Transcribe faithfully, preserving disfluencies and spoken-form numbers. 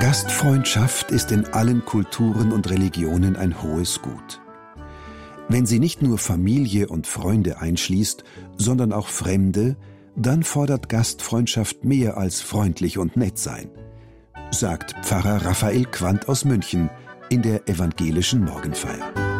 Gastfreundschaft ist in allen Kulturen und Religionen ein hohes Gut. Wenn sie nicht nur Familie und Freunde einschließt, sondern auch Fremde, dann fordert Gastfreundschaft mehr als freundlich und nett sein, sagt Pfarrer Raphael Quandt aus München in der evangelischen Morgenfeier.